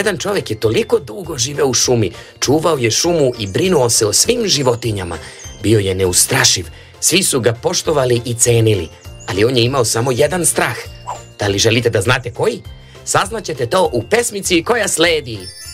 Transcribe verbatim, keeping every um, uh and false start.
Jedan čovjek je toliko dugo živeo u šumi, čuvao je šumu i brinuo se o svim životinjama. Bio je neustrašiv, svi su ga poštovali i cenili, ali on je imao samo jedan strah. Da li želite da znate koji? Saznaćete to u pesmici koja sledi.